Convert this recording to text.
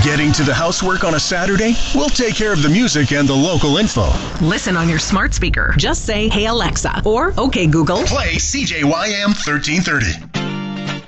Getting to the housework on a Saturday? We'll take care of the music and the local info. Listen on your smart speaker. Just say, "Hey Alexa," or "Okay Google." Play CJYM 1330.